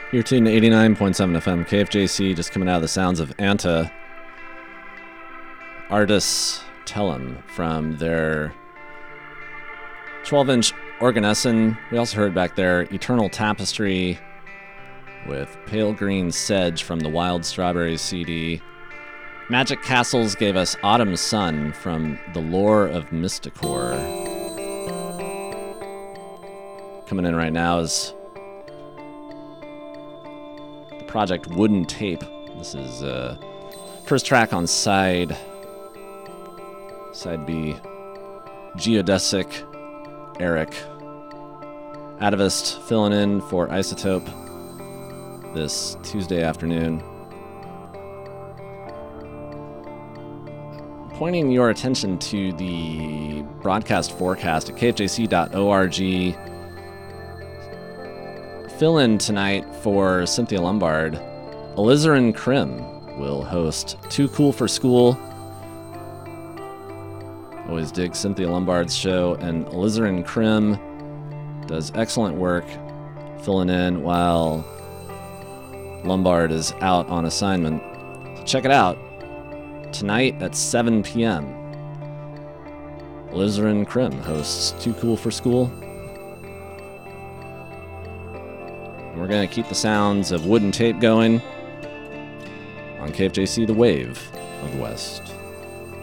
You're tuned to 89.7 FM KFJC, just coming out of the sounds of Anta. Artists Tellem from their 12-inch Organesson. We also heard back there Eternal Tapestry with Pale Green Sedge from the Wild Strawberries CD. Magic Castles gave us Autumn Sun from The Lore of Mysticore. Coming in right now is the project Wooden Tape. This is first track on side B. Geodesic Eric. Atavist filling in for Isotope this Tuesday afternoon. Pointing your attention to the broadcast forecast at kfjc.org. Fill in tonight for Cynthia Lombard. Alizarin Krim will host Too Cool for School. Always dig Cynthia Lombard's show, and Alizarin Krim does excellent work filling in while Lombard is out on assignment. So check it out tonight at 7 p.m. Alizarin Krim hosts Too Cool for School. We're going to keep the sounds of Wooden Tape going on KFJC, the Wave of the West.